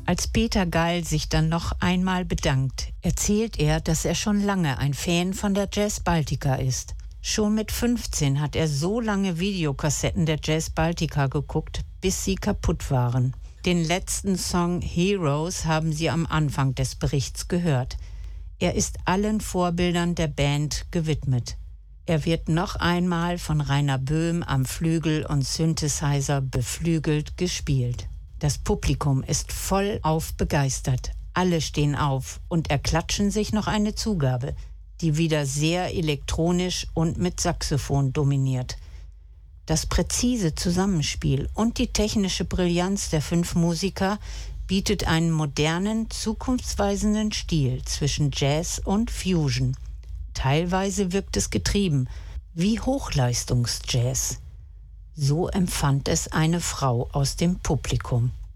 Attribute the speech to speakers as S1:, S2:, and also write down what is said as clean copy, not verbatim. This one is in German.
S1: Als Peter Geil sich dann noch einmal bedankt, erzählt er, dass er schon lange ein Fan von der Jazz Baltica ist. Schon mit 15 hat er so lange Videokassetten der Jazz Baltica geguckt, bis sie kaputt waren. Den letzten Song Heroes haben Sie am Anfang des Berichts gehört. Er ist allen Vorbildern der Band gewidmet. Er wird noch einmal von Rainer Böhm am Flügel und Synthesizer beflügelt gespielt. Das Publikum ist vollauf begeistert. Alle stehen auf und erklatschen sich noch eine Zugabe, die wieder sehr elektronisch und mit Saxophon dominiert. Das präzise Zusammenspiel und die technische Brillanz der 5 Musiker bietet einen modernen, zukunftsweisenden Stil zwischen Jazz und Fusion. Teilweise wirkt es getrieben, wie Hochleistungsjazz. So empfand es eine Frau aus dem Publikum.